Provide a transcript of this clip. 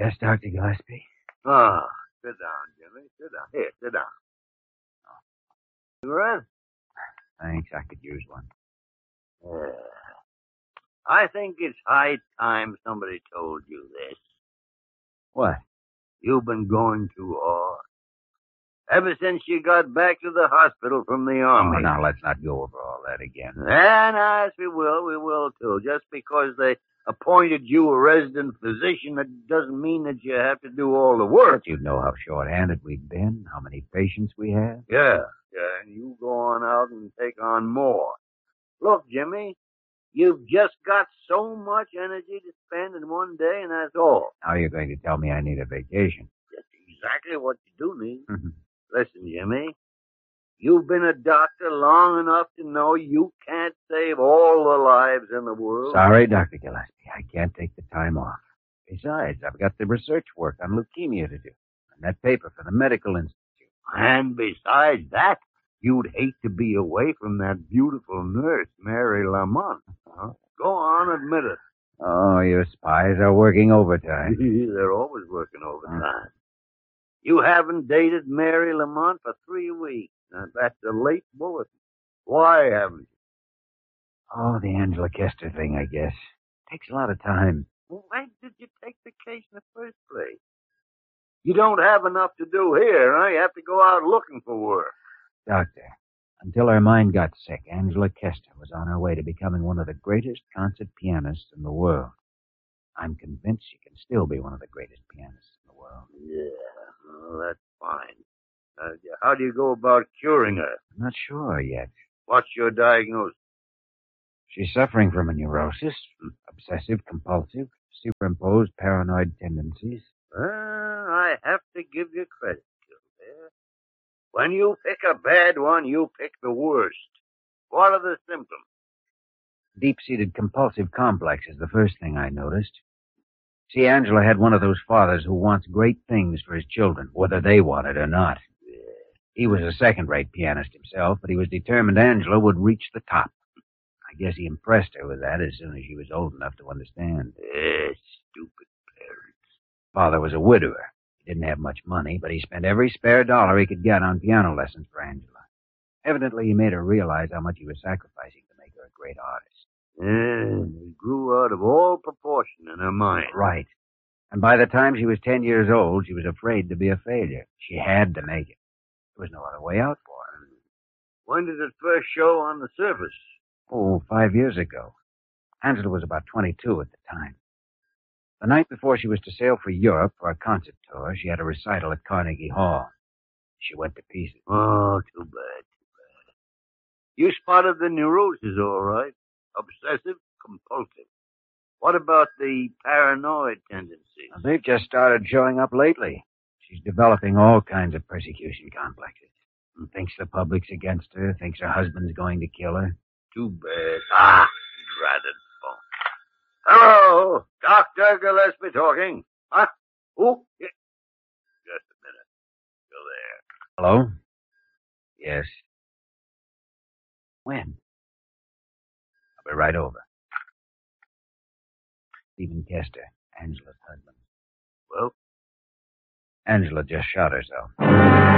Yes, Dr. Gillespie? Ah, sit down, Jimmy. Sit down. Here, sit down. Cigarette? Thanks, I could use one. Yeah. I think it's high time somebody told you this. What? You've been going too hard. Ever since you got back to the hospital from the army. Oh, now let's not go over all that again. And yes, we will too. Just because they appointed you a resident physician, that doesn't mean that you have to do all the work. But you know how short-handed we've been, how many patients we have. Yeah, and you go on out and take on more. Look, Jimmy, you've just got so much energy to spend in one day, and that's all. Now you're going to tell me I need a vacation. That's exactly what you do need. Mhm. Listen, Jimmy, you've been a doctor long enough to know you can't save all the lives in the world. Sorry, Dr. Gillespie, I can't take the time off. Besides, I've got the research work on leukemia to do, and that paper for the medical institute. And besides that, you'd hate to be away from that beautiful nurse, Mary Lamont. Huh? Go on, admit it. Oh, your spies are working overtime. They're always working overtime. You haven't dated Mary Lamont for 3 weeks. Now, that's a late bulletin. Why haven't you? Oh, the Angela Kester thing, I guess. Takes a lot of time. Well, why did you take the case in the first place? You don't have enough to do here, huh? You have to go out looking for work. Doctor, until her mind got sick, Angela Kester was on her way to becoming one of the greatest concert pianists in the world. I'm convinced she can still be one of the greatest pianists in the world. Yeah, well, that's fine. How do you go about curing her? I'm not sure yet. What's your diagnosis? She's suffering from a neurosis, obsessive-compulsive, superimposed paranoid tendencies. Well, I have to give you credit, Kildare. When you pick a bad one, you pick the worst. What are the symptoms? Deep-seated compulsive complex is the first thing I noticed. See, Angela had one of those fathers who wants great things for his children, whether they want it or not. He was a second-rate pianist himself, but he was determined Angela would reach the top. I guess he impressed her with that as soon as she was old enough to understand. Stupid parents. Father was a widower. He didn't have much money, but he spent every spare dollar he could get on piano lessons for Angela. Evidently, he made her realize how much he was sacrificing to make her a great artist. It grew out of all proportion in her mind. Right. And by the time she was 10 years old, she was afraid to be a failure. She had to make it. There was no other way out for her. When did it first show on the surface? Oh, 5 years ago. Angela was about 22 at the time. The night before she was to sail for Europe for a concert tour, she had a recital at Carnegie Hall. She went to pieces. Oh, too bad. You spotted the neurosis, all right. Obsessive compulsive. What about the paranoid tendencies? Now, they've just started showing up lately. She's developing all kinds of persecution complexes. And thinks the public's against her, thinks her husband's going to kill her. Too bad. Dreaded phone. Hello, Dr. Gillespie talking. Huh? Who? Yeah. Just a minute. Still there. Hello? Yes. When? I'll be right over. Stephen Kester, Angela's husband. Well? Angela just shot herself.